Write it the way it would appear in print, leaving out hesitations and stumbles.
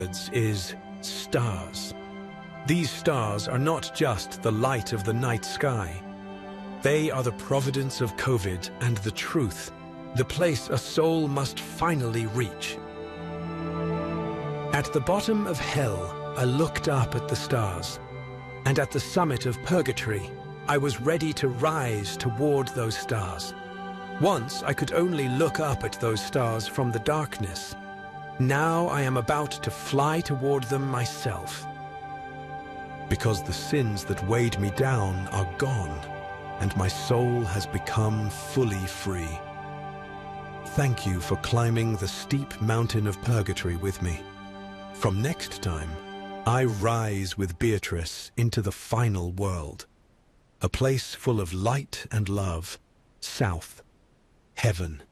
is stars. These stars are not just the light of the night sky. They are the providence of COVID and the truth, the place a soul must finally reach. At the bottom of hell, I looked up at the stars, and at the summit of purgatory, I was ready to rise toward those stars. Once I could only look up at those stars from the darkness. Now I am about to fly toward them myself. Because the sins that weighed me down are gone, and my soul has become fully free. Thank you for climbing the steep mountain of purgatory with me. From next time, I rise with Beatrice into the final world, a place full of light and love, south, heaven.